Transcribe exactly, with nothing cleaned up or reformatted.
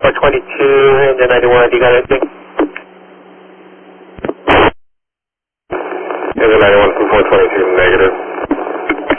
four twenty-two, engine ninety-one, you got anything? Engine ninety-one from four twenty-two, negative.